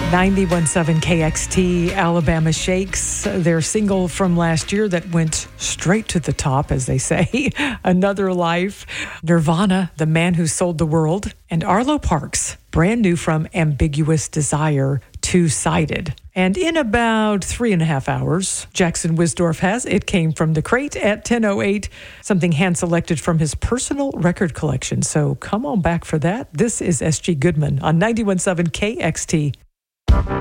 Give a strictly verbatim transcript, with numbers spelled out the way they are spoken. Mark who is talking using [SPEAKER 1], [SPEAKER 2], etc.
[SPEAKER 1] ninety-one point seven K X T, Alabama Shakes, their single from last year that went straight to the top, as they say, Another Life. Nirvana, The Man Who Sold the World. And Arlo Parks, brand new from Ambiguous Desire, Two-Sided. And in about three and a half hours, Jackson Wisdorf has It Came From the Crate at ten oh eight, something hand-selected from his personal record collection. So come on back for that. This is S G Goodman on ninety-one point seven K X T.